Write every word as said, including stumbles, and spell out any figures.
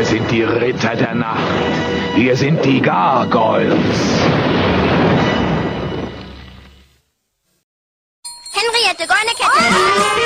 sind die Ritter der Nacht. Wir sind die Gargoyles. Henriette, goldene Kette.